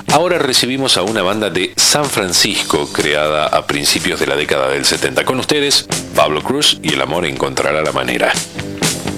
Ahora recibimos a una banda de San Francisco creada a principios de la década del 70. Con ustedes, Pablo Cruz y El amor encontrará la manera.